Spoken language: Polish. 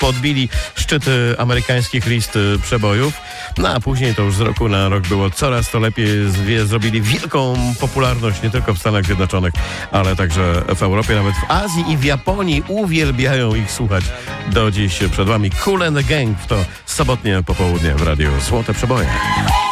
podbili szczyty amerykańskich list przebojów. No a później to już z roku na rok było coraz to lepiej. Zrobili wielką popularność nie tylko w Stanach Zjednoczonych, ale także w Europie, nawet w Azji i w Japonii uwielbiają ich słuchać do dziś. Przed wami Kool and the Gang w to sobotnie popołudnie w radiu Złote Przeboje.